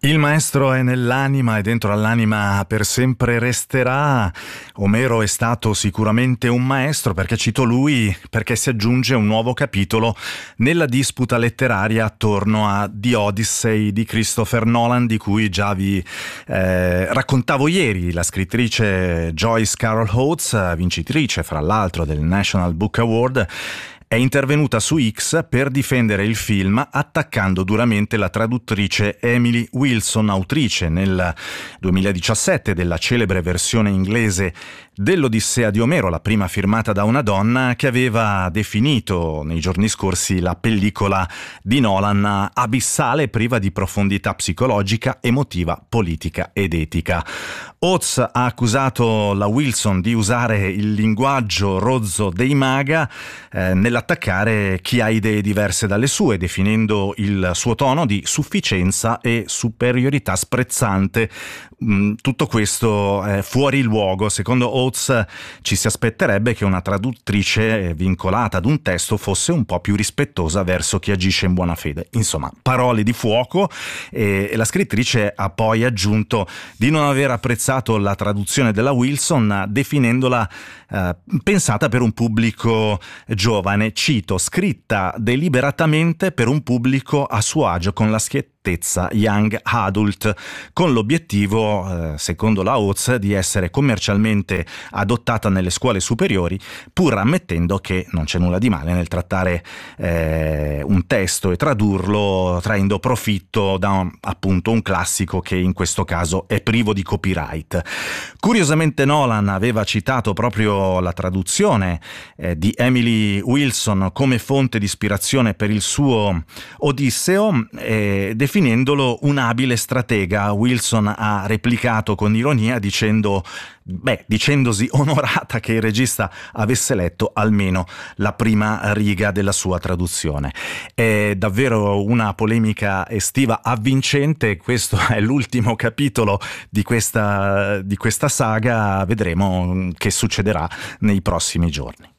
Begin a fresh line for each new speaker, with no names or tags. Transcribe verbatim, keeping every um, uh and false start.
Il maestro è nell'anima e dentro all'anima per sempre resterà. Omero è stato sicuramente un maestro, perché cito lui, perché si aggiunge un nuovo capitolo nella disputa letteraria attorno a The Odyssey di Christopher Nolan, di cui già vi eh, raccontavo ieri. La scrittrice Joyce Carol Oates, vincitrice fra l'altro del National Book Award, è intervenuta su X per difendere il film, attaccando duramente la traduttrice Emily Wilson, autrice nel duemiladiciassette della celebre versione inglese dell'Odissea di Omero, la prima firmata da una donna, che aveva definito nei giorni scorsi la pellicola di Nolan abissale, priva di profondità psicologica, emotiva, politica ed etica. Oates ha accusato la Wilson di usare il linguaggio rozzo dei maga eh, nell'attaccare chi ha idee diverse dalle sue, definendo il suo tono di sufficienza e superiorità sprezzante. Mm, tutto questo è fuori luogo. Secondo Oates ci si aspetterebbe che una traduttrice vincolata ad un testo fosse un po' più rispettosa verso chi agisce in buona fede. Insomma, parole di fuoco, e, e la scrittrice ha poi aggiunto di non aver apprezzato la traduzione della Wilson, definendola eh, pensata per un pubblico giovane, cito, scritta deliberatamente per un pubblico a suo agio con la schiettezza young adult, con l'obiettivo, eh, secondo la Oates, di essere commercialmente adottata nelle scuole superiori, pur ammettendo che non c'è nulla di male nel trattare eh, un testo e tradurlo traendo profitto da un, appunto un classico che in questo caso è privo di copyright. Curiosamente Nolan aveva citato proprio la traduzione eh, di Emily Wilson come fonte di ispirazione per il suo Odisseo, eh, definendolo un abile stratega. Wilson ha replicato con ironia dicendo, beh, dicendosi onorata che il regista avesse letto almeno la prima riga della sua traduzione. È davvero una polemica estiva avvincente. Questo è l'ultimo capitolo di questa, di questa saga. Vedremo che succederà nei prossimi giorni.